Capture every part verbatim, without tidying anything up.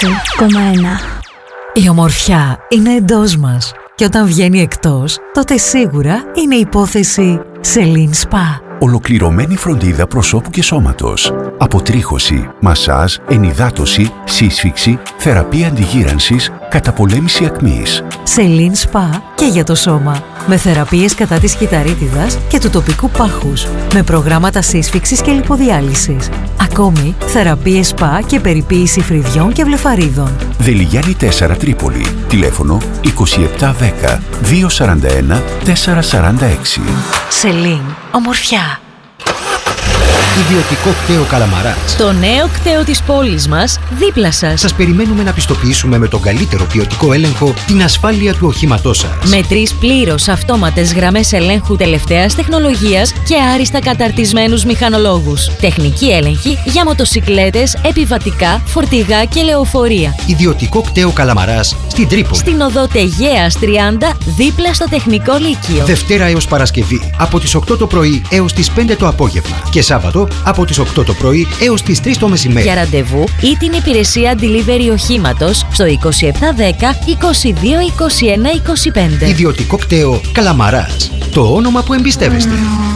εκατό κόμμα ένα. Η ομορφιά είναι εντός μας και όταν βγαίνει εκτός, τότε σίγουρα είναι υπόθεση Celine Spa. Ολοκληρωμένη φροντίδα προσώπου και σώματος. Αποτρίχωση, μασάζ, ενυδάτωση, σύσφυξη, θεραπεία αντιγύρανσης, καταπολέμηση ακμής. Celine Spa και για το σώμα. Με θεραπείες κατά της κυταρίτιδας και του τοπικού πάχους. Με προγράμματα σύσφυξης και λιποδιάλυσης. Ακόμη, θεραπείες spa και περιποίηση φρυδιών και βλεφαρίδων. Δελιγιάννη τέσσερα Τρίπολη. Τηλέφωνο είκοσι επτά δέκα διακόσια σαράντα ένα τετρακόσια σαράντα έξι. Celine, ομορφιά. Ιδιωτικό κτέο Καλαμαράς. Το νέο κτέο της πόλης μας, δίπλα σας. Σας περιμένουμε να πιστοποιήσουμε με τον καλύτερο ποιοτικό έλεγχο την ασφάλεια του οχήματός σας. Με τρεις πλήρως αυτόματες γραμμές ελέγχου τελευταίας τεχνολογίας και άριστα καταρτισμένους μηχανολόγους. Τεχνική έλεγχη για μοτοσικλέτες, επιβατικά, φορτηγά και λεωφορεία. Ιδιωτικό κτέο Καλαμαράς στην Τρίπολη. Στην οδό Τεγέας τριάντα, δίπλα στο Τεχνικό Λύκειο. Δευτέρα έως Παρασκευή από τις οκτώ το πρωί έως τις πέντε το απόγευμα. Και Σάββατο από τις οκτώ το πρωί έως τις τρεις το μεσημέρι. Για ραντεβού ή την υπηρεσία delivery οχήματος στο είκοσι επτά δέκα είκοσι δύο είκοσι ένα είκοσι πέντε. Ιδιωτικό κτέο Καλαμαράς. Το όνομα που εμπιστεύεστε.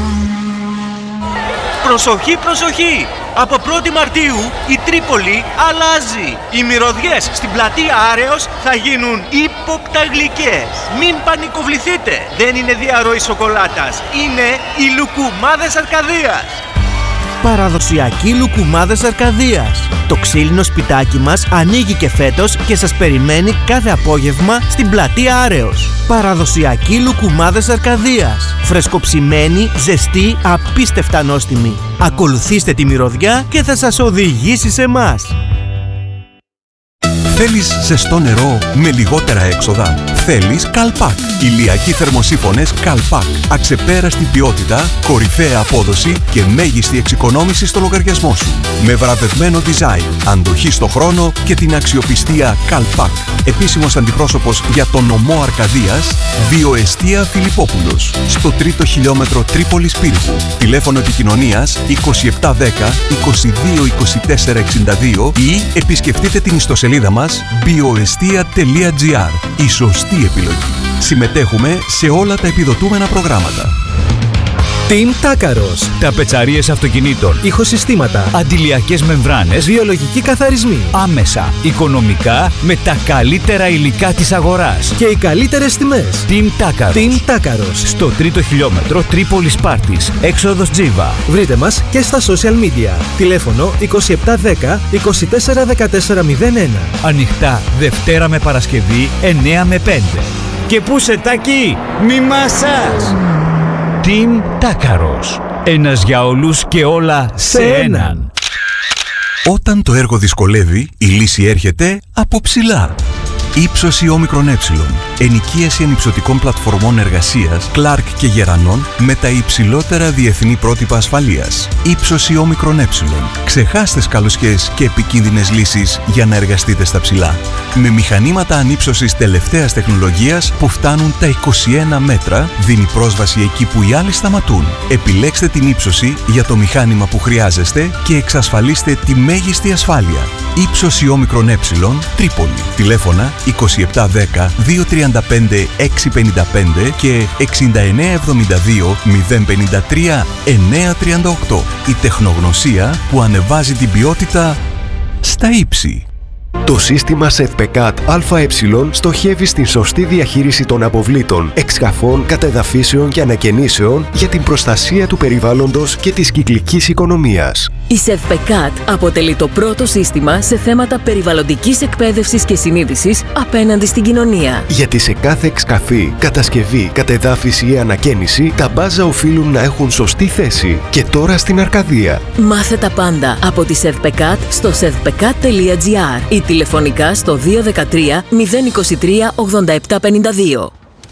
Προσοχή, προσοχή! Από πρώτη Μαρτίου η Τρίπολη αλλάζει. Οι μυρωδιές στην πλατεία Άρεως θα γίνουν ύποπτα γλυκές. Μην πανικοβληθείτε. Δεν είναι διαρροή σοκολάτας. Είναι οι λουκουμάδες Αρκαδίας. Παραδοσιακοί λουκουμάδες Αρκαδίας. Το ξύλινο σπιτάκι μας ανοίγει και φέτος και σας περιμένει κάθε απόγευμα στην πλατεία Άρεως. Παραδοσιακοί λουκουμάδες Αρκαδίας. Φρεσκοψημένοι, ζεστοί, απίστευτα νόστιμοι. Ακολουθήστε τη μυρωδιά και θα σας οδηγήσει σε εμάς. Θέλεις ζεστό νερό με λιγότερα έξοδα? Θέλεις Καλπάκ. Ηλιακοί θερμοσύφωνες Καλπάκ. Αξεπέραστη ποιότητα, κορυφαία απόδοση και μέγιστη εξοικονόμηση στο λογαριασμό σου. Με βραβευμένο design, αντοχή στο χρόνο και την αξιοπιστία Καλπάκ. Επίσημος αντιπρόσωπος για τον νομό Αρκαδίας, Βιοεστία Φιλιππόπουλος. Στο τρίτο χιλιόμετρο Τρίπολης Πύργου. Τηλέφωνο επικοινωνίας είκοσι επτά δέκα είκοσι δύο είκοσι τέσσερα εξήντα δύο ή επισκεφτείτε την ιστοσελίδα μας bioestia τελεία gr. Η σωστή επιλογή. Συμμετέχουμε σε όλα τα επιδοτούμενα προγράμματα. Team Τάκαρος. Ταπετσαρίες αυτοκινήτων, ηχοσυστήματα, αντιλιακές μεμβράνες, βιολογικοί καθαρισμοί. Άμεσα, οικονομικά, με τα καλύτερα υλικά της αγοράς Και οι καλύτερες τιμές. Team Τάκαρος. Team Τάκαρος. Στο τρίτο χιλιόμετρο Τρίπολης Πάρτης, έξοδος Τζίβα. Βρείτε μας και στα social media. Τηλέφωνο είκοσι επτά δέκα είκοσι τέσσερα δεκατέσσερα μηδέν ένα. Ανοιχτά Δευτέρα με Παρασκευή εννέα με πέντε. Και πού σε Τάκη, μη μασάς! Team Τάκαρος. Ένας για όλους και όλα σε έναν. Όταν το έργο δυσκολεύει, η λύση έρχεται από ψηλά. Ήψωση όμικρον ε. Ενοικίαση ανυψωτικών πλατφορμών εργασίας Clark και Γερανών με τα υψηλότερα διεθνή πρότυπα ασφαλείας. Ήψωση όμικρον ε. Ξεχάστε σκαλωσιές και επικίνδυνες λύσεις για να εργαστείτε στα ψηλά. Με μηχανήματα ανύψωσης τελευταίας τεχνολογίας που φτάνουν τα είκοσι ένα μέτρα, δίνει πρόσβαση εκεί που οι άλλοι σταματούν. Επιλέξτε την ύψωση για το μηχάνημα που χρειάζεστε και εξασφαλίστε τη μέγιστη ασφάλεια. Ήψωση όμικρον ε. Τρίπολη. Τηλέφωνα είκοσι επτά δέκα διακόσια τριάντα πέντε εξακόσια πενήντα πέντε και εξήντα εννέα εβδομήντα δύο μηδέν πενήντα τρία εννιακόσια τριάντα οκτώ. Η τεχνογνωσία που ανεβάζει την ποιότητα στα ύψη. Το σύστημα ΣΕΔΠΕΚΑΤ ΑΕ στοχεύει στην σωστή διαχείριση των αποβλήτων, εξκαφών, κατεδαφίσεων και ανακαινήσεων για την προστασία του περιβάλλοντος και της κυκλικής οικονομίας. Η ΣΕΔΠΕΚΑΤ αποτελεί το πρώτο σύστημα σε θέματα περιβαλλοντικής εκπαίδευσης και συνείδησης απέναντι στην κοινωνία. Γιατί σε κάθε εξκαφή, κατασκευή, κατεδάφιση ή ανακαίνιση, τα μπάζα οφείλουν να έχουν σωστή θέση. Και τώρα στην Αρκαδία. Μάθε τα πάντα από τη ΣΕΔΠΕΚΑΤ στο σεδπεκατ τελεία gr ή τηλεφωνικά στο δύο ένα τρία μηδέν είκοσι τρία ογδόντα επτά πενήντα δύο.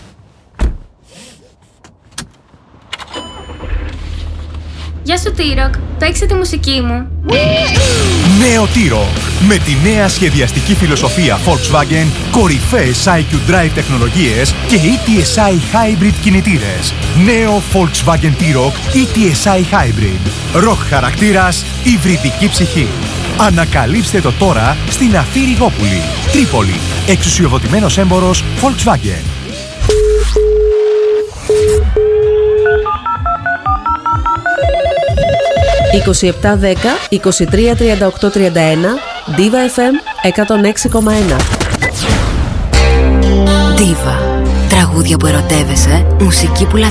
Γεια σου T-Rock, παίξε τη μουσική μου. Νέο T-Rock. Με τη νέα σχεδιαστική φιλοσοφία Volkswagen, κορυφαίες άι κιου Drive τεχνολογίες και ι τι ες άι Hybrid κινητήρες. Νέο Volkswagen T-Rock ι τι ες άι Hybrid. Rock χαρακτήρας, υβριδική ψυχή. Ανακαλύψτε το τώρα στην Αφή Ριγόπουλη, Τρίπολη. Εξουσιοδοτημένος έμπορος Volkswagen. είκοσι επτά δέκα είκοσι τρία τριάντα οκτώ τριάντα ένα Diva εφ εμ εκατόν έξι κόμμα ένα. Diva. Τραγούδια που ερωτεύεσαι, μουσική που λατρεύεις.